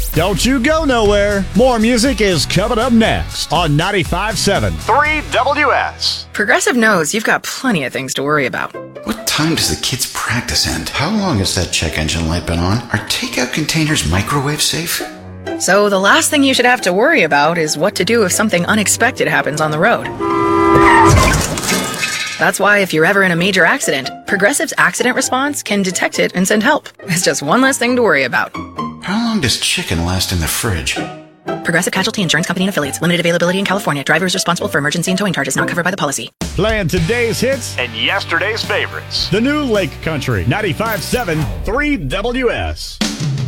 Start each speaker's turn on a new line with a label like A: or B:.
A: Don't you go nowhere. More music is coming up next on 95.7 3WS.
B: Progressive knows you've got plenty of things to worry about.
C: What time does the kids' practice end? How long has that check engine light been on? Are takeout containers microwave safe?
B: So the last thing you should have to worry about is what to do if something unexpected happens on the road. That's why if you're ever in a major accident, Progressive's accident response can detect it and send help. It's just one less thing to worry about.
C: How long does chicken last in the fridge?
B: Progressive Casualty Insurance Company and Affiliates. Limited availability in California. Driver is responsible for emergency and towing charges not covered by the policy.
A: Playing today's hits
D: and yesterday's favorites.
A: The new Lake Country 95.7 3WS.